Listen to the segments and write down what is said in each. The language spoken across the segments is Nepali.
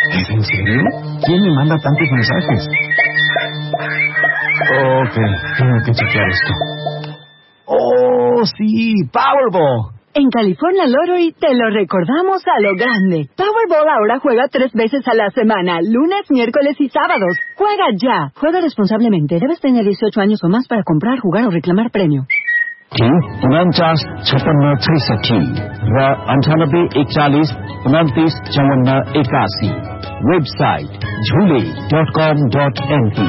¿Es en serio? ¿Quién me manda tantos mensajes? Ok, tengo que chequear esto. ¡Oh, sí! ¡Powerball! En California Lottery te lo recordamos a lo grande. Powerball ahora juega 3 veces a la semana, lunes, miércoles y sábados. ¡Juega ya! Juega responsablemente. Debes tener 18 años o más para comprar, jugar o reclamar premio. 4956 र 9841295481 वेबसाइट झुले.com.np।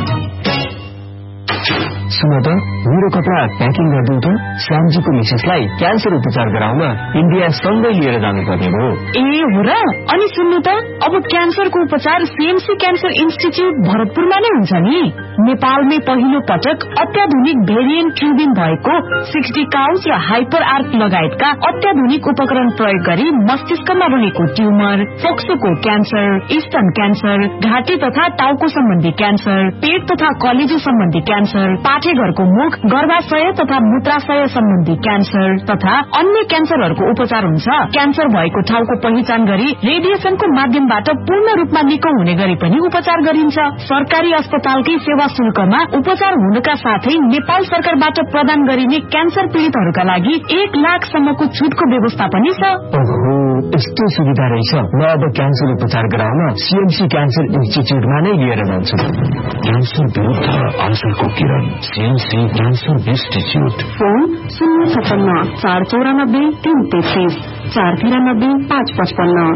सुन त मेरो कपडा प्याकिङ गरिदिउँ त। श्यामजीको मिसेसलाई क्यान्सर उपचार गराउन इन्डिया सँगै लिएर जानुपर्ने हो। ए हो र? अनि सुन्नु त, अब क्यान्सरको उपचार सीएमसी क्यान्सर इन्स्टिच्युट भरतपुरमा नै हुन्छ नि। नेपालमै पहिलो पटक अत्याधुनिक भेरिएन्ट ट्युबिङ भएको 60 काउन्स र हाइपर आर्क लगायतका अत्याधुनिक उपकरण प्रयोग गरी मस्तिष्कमा रहेको ट्युमर, फोक्सोको क्यान्सर, स्तन क्यान्सर, घाँटी तथा टाउको सम्बन्धी क्यान्सर, पेट तथा कलेजो सम्बन्धी क्यान्सर, पाठेघरको मुख, गर्भाशय तथा मूत्राशय सम्बन्धी क्यान्सर तथा अन्य क्यान्सरहरूको उपचार हुन्छ। क्यान्सर भएको ठाउँको पहिचान गरी रेडिएसनको माध्यमबाट पूर्ण रूपमा निको हुने गरी पनि उपचार गरिन्छ। सरकारी अस्पतालकै सेवा शुल्कमा उपचार हुनुका साथै नेपाल सरकारबाट प्रदान गरिने क्यान्सर पीड़ितहरूका लागि 1 लाखसम्मको छुटको व्यवस्था पनि छ। ओहो, यस्तो सुविधा रहेछ। म अब क्यान्सर उपचार गराउन सीएमसी क्यान्सर इन्स्टिच्युटमा नै लिएर जान्छु। क्यान्सर विरुद्ध आशाको किरण, सीएमसी क्यान्सर इन्स्टिच्युट। फोन 056 494 333 493 555।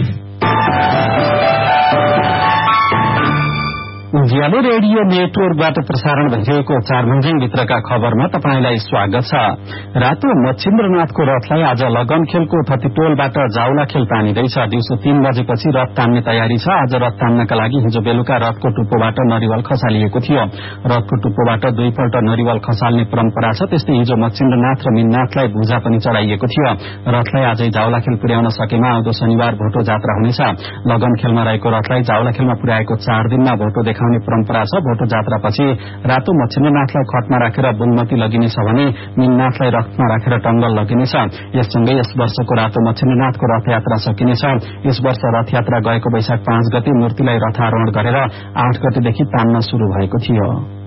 उज्यालो रेडियो नेटवर्कबाट प्रसारण भइरहेको 4 मञ्जिङभित्रका खबरमा तपाईंलाई स्वागत छ। रातो मच्छिन्द्रनाथको रथलाई आज लगनखेलको थतिटोलबाट जाउलाखेल तानिँदैछ। दिउँसो 3 बजेपछि रथ तान्ने तयारी छ। आज रथ तान्नका लागि हिजो बेलुका रथको टुप्पोबाट नरिवल खसालिएको थियो। रथको टुप्पोबाट 2 पल्ट नरिवल खसाल्ने परम्परा छ। त्यस्तै हिजो मच्छिन्द्रनाथ र मिननाथलाई भुजा पनि चढाइएको थियो। रथलाई आजै जाउलाखेल पुर्याउन सकेमा आउँदो शनिबार भोटो जात्रा हुनेछ। लगनखेलमा रहेको रथलाई जाउलाखेलमा पुर्याएको 4 दिनमा भोटो देखाउने परम्परा छ। भोटो जात्रापछि रातो मच्छिन्द्रनाथलाई खटमा राखेर बुनमती लगिनेछ भने मिननाथलाई रथमा राखेर टंगल लगिनेछ। यससँगै यस वर्षको रातो मच्छिन्द्रनाथको रथयात्रा सकिनेछ। यस वर्ष रथयात्रा गएको वैशाख 5 गते मूर्तिलाई रथारोहण गरेर 8 गतेदेखि तान्न शुरू भएको थियो।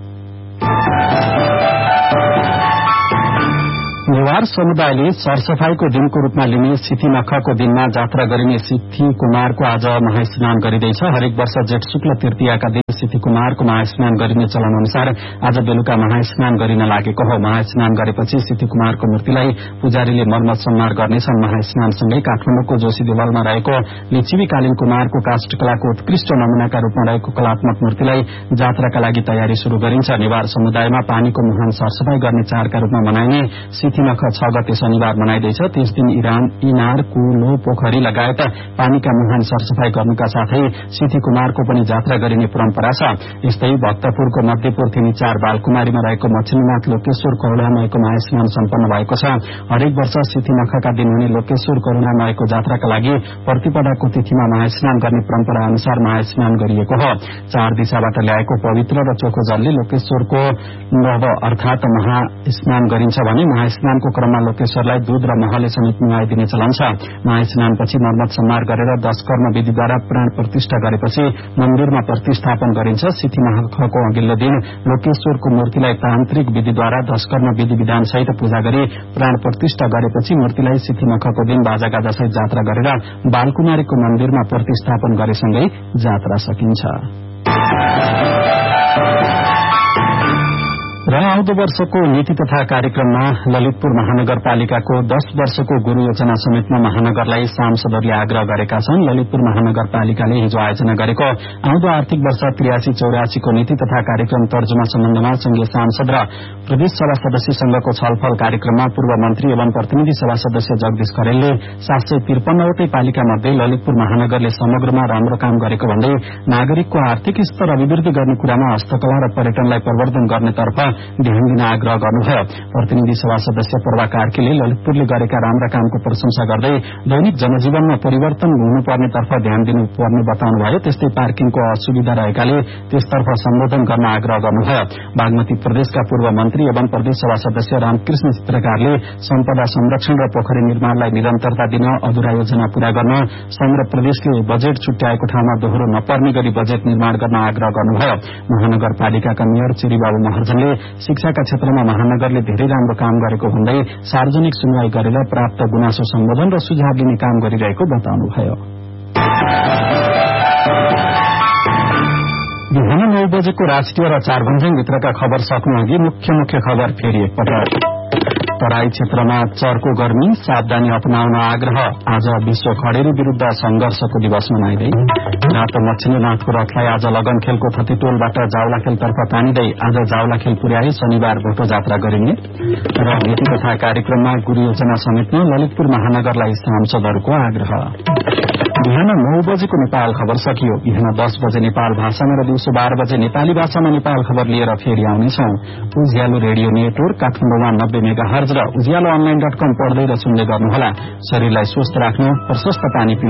नेवार समुदायले सरसफाईको दिनको रूपमा लिने सिथी नखको दिनमा जात्रा गरिने सिथी कुमारको आज महास्नान गरिँदैछ। हरेक वर्ष जेठ शुक्ल तृतीयाका दिन सिथी कुमारको महास्नान गरिने चलन अनुसार आज बेलुका महास्नान गरिन लागेको हो। महास्नान गरेपछि सिथी कुमारको मूर्तिलाई पुजारीले मर्मत सम्मार गर्नेछन्। महास्नानसँगै काठमाडौँको जोशी देवालमा रहेको लिच्छिवीकालीन कुमारको काष्ठकलाको उत्कृष्ट नमूनाका रूपमा रहेको कलात्मक मूर्तिलाई जात्राका लागि तयारी शुरू गरिन्छ। नेवार समुदायमा पानीको मुहान सरसफाई गर्ने चाडका रूपमा मनाइने सिथी नख 6 गते शनिबार मनाइँदैछ। त्यस दिन इनार, कुलो, पोखरी लगायत पानीका मुहान सरसफाई गर्नुका साथै सिथी कुमारको पनि जात्रा गरिने परम्परा छ। यस्तै भक्तपुरको मध्यपुर थिनी 4 बालकुमारीमा रहेको मच्छिन्द्रनाथ लोकेश्वर करुणामयको महास्नान सम्पन्न भएको छ। हरेक वर्ष सिथी नखका दिन हुने लोकेश्वर करुणामयको जात्राका लागि प्रतिपदाको तिथिमा महास्नान गर्ने परम्परा अनुसार महास्नान गरिएको हो। 4 दिशाबाट ल्याएको पवित्र र चोखो जलले लोकेश्वरको नव अर्थात महास्नान गरिन्छ भने महास्नानको क्रममा लोकेश्वरलाई दूध र महले समेत नुहाइदिने चलन छ। महास्नानपछि मर्मत सम्मार गरेर 10 कर्म विधिद्वारा प्राण प्रतिष्ठा गरेपछि मन्दिरमा प्रतिष्ठापन गरिन्छ। सिथी नखको अघिल्लो दिन लोकेश्वरको मूर्तिलाई तान्त्रिक विधिद्वारा 10 कर्म विधि विधान सहित पूजा गरी प्राण प्रतिष्ठा गरेपछि मूर्तिलाई सिथी नखको दिन बाजागाजा सहित जात्रा गरेर बालकुमारीको मन्दिरमा प्रतिष्ठापन गरेसँगै जात्रा सकिन्छ। र आउँदो वर्षको नीति तथा कार्यक्रममा ललितपुर महानगरपालिकाको 10 वर्षको गुरु योजना समेतमा महानगरलाई सांसदहरूले आग्रह गरेका छन्। ललितपुर महानगरपालिकाले हिजो आयोजना गरेको आउँदो आर्थिक वर्ष 83-84 को नीति तथा कार्यक्रम तर्जुमा सम्बन्धमा संघीय सांसद र प्रदेश सभा सदस्य संघको छलफल कार्यक्रममा पूर्व मन्त्री एवं प्रतिनिधि सभा सदस्य जगदीश खरेलले 753वटै पालिका मध्ये ललितपुर महानगरले समग्रमा राम्रो काम गरेको भन्दै नागरिकको आर्थिक स्तर अभिवृद्धि गर्ने कुरामा हस्तकला र पर्यटनलाई प्रवर्धन गर्नेतर्फ ध्यान दिन आग्रह गर्नुभयो। प्रतिनिधि सभा सदस्य प्रभा कार्कीले ललितपुरले गरेका राम्रा कामको प्रशंसा गर्दै दैनिक जनजीवनमा परिवर्तन हुनुपर्ने तर्फ ध्यान दिनुपर्ने बताउनुभयो। त्यस्तै पार्किङको असुविधा रहेकाले त्यसतर्फ सम्बोधन गर्न आग्रह गर्नुभयो। बागमती प्रदेशका पूर्व मन्त्री एवं प्रदेशसभा सदस्य रामकृष्ण चित्रकारले सम्पदा संरक्षण र पोखरी निर्माणलाई निरन्तरता दिन अधुरा योजना पूरा गर्न संघ र प्रदेशले बजेट छुट्याएको ठाउँमा दोहोरो नपर्ने गरी बजेट निर्माण गर्न आग्रह गर्नुभयो। महानगरपालिकाका मेयर चिरीबाबु महर्जनले शिक्षाका क्षेत्रमा महानगरले धेरै राम्रो काम गरेको भन्दै सार्वजनिक सुनवाई गरेर प्राप्त गुनासो सम्बोधन र सुझाव लिने काम गरिरहेको बताउनुभयो। बिहान 9 बजेको राष्ट्रिय र 4 भन्ज्याङभित्रका खबर सक्नु अघि मुख्य खबर फेरि एकपटक। तराई क्षेत्रमा चर्को गर्मी, सावधानी अपनाउन आग्रह। आज विश्व खडेरी विरूद्ध संघर्षको दिवस मनाइँदै रातो मच्छिन्द्रनाथको रथलाई आज लगन खेलको थतिटोलबाट जावलाखेलतर्फ तानिँदै आज जावलाखेल पुर्याई शनिबार भोटो जात्रा गरिने र नीति तथा कार्यक्रममा गुरु योजना समेट्न ललितपुर महानगरलाई सांसदहरूको आग्रह। बिहान 9 बजेको नेपाल खबर सकियो। बिहान 10 बजे नेपाल भाषामा र दिउँसो 12 बजे नेपाली भाषामा नेपाल खबर लिएर फेरि आउनेछौं। उज्यालो रेडियो नेटवर्क काठमाडौँमा 90 मेगाहर्ज र उज्यालो online.com पढ्दै र सुन्दै गर्नुहोला। शरीरलाई स्वस्थ राख्नु, प्रशस्त पानी